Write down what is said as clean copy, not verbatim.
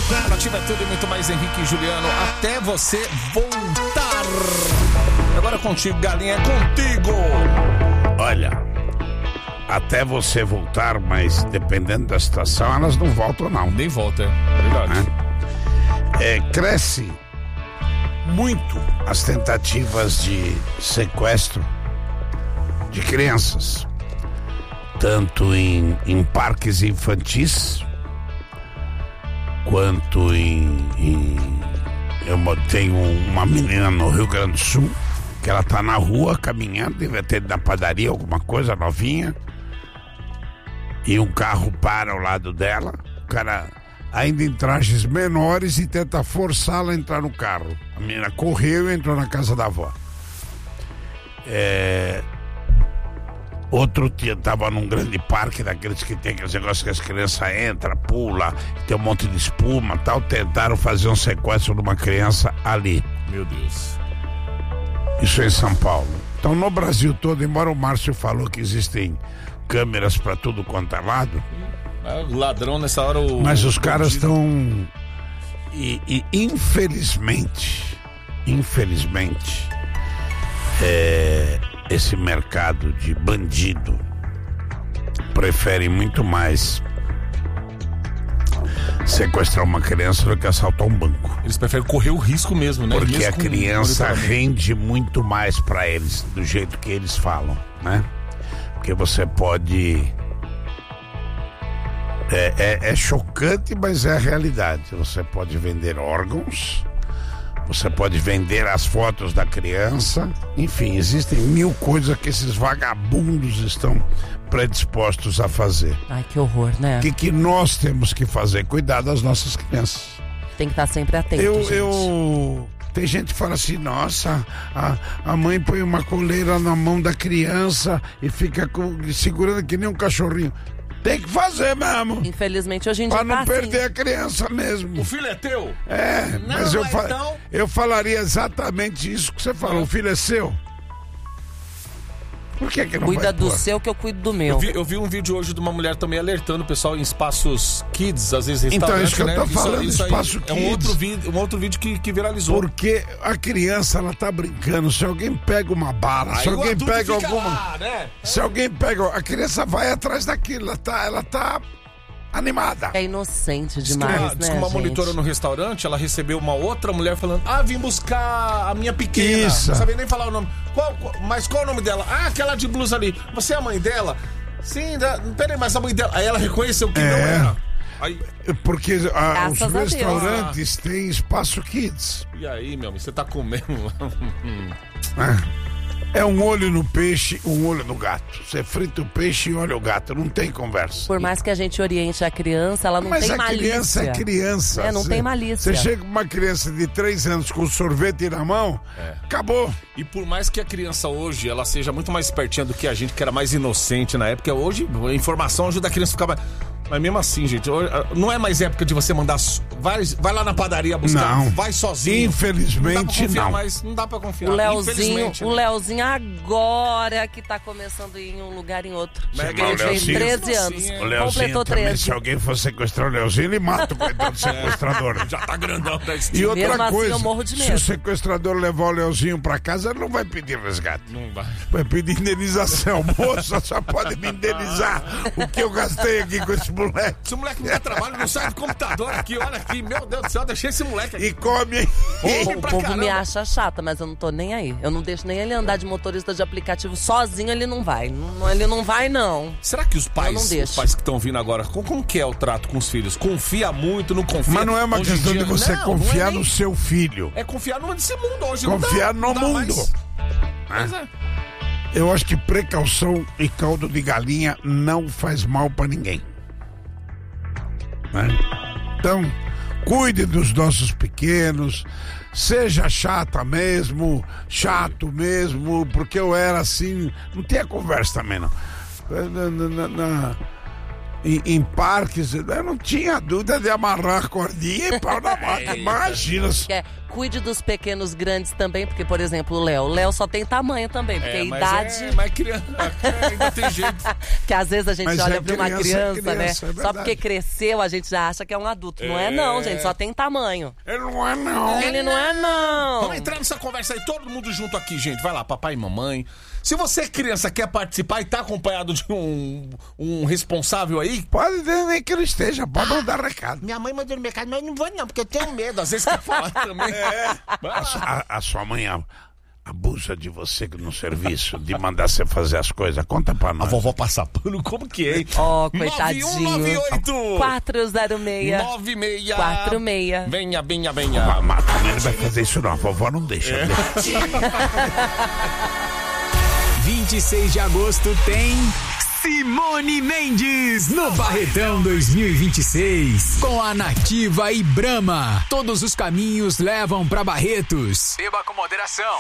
Ativa tudo e muito mais, Henrique e Juliano, até você voltar. Agora contigo, Galinha, é contigo. Olha, até você voltar, mas dependendo da situação, elas não voltam não. Nem volta, é verdade. Cresce muito as tentativas de sequestro de crianças, tanto em parques infantis, quanto eu tenho uma menina no Rio Grande do Sul, que ela tá na rua caminhando, deve ter ido na padaria, alguma coisa novinha, e um carro para ao lado dela, o cara ainda em trajes menores e tenta forçá-la a entrar no carro. A menina correu e entrou na casa da avó. Outro dia tava num grande parque daqueles que tem aqueles negócios que as crianças entram, pulam, tem um monte de espuma e tal. Tentaram fazer um sequestro de uma criança ali. Meu Deus. Isso é em São Paulo. Então no Brasil todo, embora o Márcio falou que existem câmeras para tudo quanto é lado, o ladrão nessa hora... Mas os caras estão... E infelizmente, esse mercado de bandido prefere muito mais sequestrar uma criança do que assaltar um banco. Eles preferem correr o risco mesmo, né? Porque mesmo a criança rende muito mais para eles, do jeito que eles falam, né? Porque você pode... É chocante, mas é a realidade. Você pode vender órgãos, você pode vender as fotos da criança, enfim, existem mil coisas que esses vagabundos estão predispostos a fazer. Ai, que horror, né? O que nós temos que fazer? Cuidar das nossas crianças. Tem que estar sempre atento, gente. Tem gente que fala assim, nossa, a mãe põe uma coleira na mão da criança e fica segurando que nem um cachorrinho. Tem que fazer mesmo. Infelizmente, hoje em dia pra não tá perder assim. A criança mesmo. O filho é teu? Não, mas eu falaria exatamente isso que você falou. O filho é seu? Por que não Cuida vai do pôr? seu que eu cuido do meu. Eu vi um vídeo hoje de uma mulher também alertando o pessoal em espaços kids, às vezes restaurantes, Então, isso que eu tô falando, espaço kids. É um outro vídeo que viralizou. Porque a criança, ela tá brincando. Se alguém pega uma bala, se alguém pega alguma... Lá, né? Se alguém pega... A criança vai atrás daquilo, ela tá animada. É inocente demais, Diz que uma gente? monitora no restaurante, ela recebeu uma outra mulher falando: vim buscar a minha pequena. Isso. Não sabia nem falar o nome. Mas qual o nome dela? Aquela de blusa ali. Você é a mãe dela? Sim, peraí, mas a mãe dela... Aí ela reconheceu que não era. Aí... Porque os a Deus. restaurantes têm espaço kids. E aí, meu amigo, você tá comendo... É um olho no peixe, um olho no gato. Você frita o peixe e olha o gato. Não tem conversa. Por mais que a gente oriente a criança, ela não Mas tem a malícia. criança é criança. Não tem malícia. Você chega com uma criança de 3 anos com sorvete na mão, acabou. E por mais que a criança hoje, ela seja muito mais espertinha do que a gente, que era mais inocente na época, hoje a informação ajuda a criança a ficar mais... Mas mesmo assim, gente, não é mais época de você mandar... Vai lá na padaria buscar. Não. Vai sozinho. Infelizmente, não. Não dá pra confiar. O Leozinho agora que tá começando a ir em um lugar em outro. Mas Ele tem Leozinho, 13 anos. O Leozinho Completou também, 13. se alguém for sequestrar o Leozinho, ele mata o coitado do sequestrador. Já tá grandão da E outra Mesmo assim, coisa, eu morro de se medo. o sequestrador levar o Leozinho pra casa, ele não vai pedir resgate. Não vai. Vai pedir indenização. Moça, só pode me indenizar o que eu gastei aqui com esse moleque. Esse moleque não dá trabalho, não sai do computador aqui, olha aqui. Meu Deus do céu, deixei esse moleque aqui. E come. O povo me acha chata, mas eu não tô nem aí. Eu não deixo nem ele andar de motorista de aplicativo sozinho, ele não vai. Ele não vai, não. Será que os Eu pais não deixo. que estão vindo agora, como que é o trato com os filhos? Confia muito, não confia? Mas não é uma Hoje em questão dia, de você não confiar é nem- no seu filho. É confiar nesse mundo hoje. Confiar não no dá mundo. mais. Mas é. Eu acho que precaução e caldo de galinha não faz mal pra ninguém. Né? Então, cuide dos nossos pequenos, seja chata mesmo, chato mesmo, porque eu era assim, não tinha conversa também não. Em parques, eu não tinha dúvida de amarrar a cordinha e pau na máquina, imagina. cuide dos pequenos grandes também, porque, por exemplo, o Léo só tem tamanho também, porque a idade... Mas criança, ainda tem jeito. Que às vezes a gente Mas olha é pra uma criança, né? é Só verdade. porque cresceu, a gente já acha que é um adulto. Não é não, gente, só tem tamanho. Ele não é, não. Ele não é não. Vamos entrar nessa conversa aí, todo mundo junto aqui, gente. Vai lá, papai e mamãe. Se você, criança, quer participar e tá acompanhado de um responsável aí... Pode nem que ele esteja, pode mandar recado. Minha mãe mandou no mercado, mas eu não vou não, porque eu tenho medo. Às vezes quer falar também. A sua mãe abusa de você no serviço, de mandar você fazer as coisas. Conta pra nós. A vovó passa pano, como que é? Ó, coitadinho. 9198 406 96 46. Venha. Mata, ele vai fazer isso não, a vovó não deixa. 26 de agosto tem Simone Mendes no Barretão 2026 com a Nativa e Brahma. Todos os caminhos levam pra Barretos. Beba com moderação.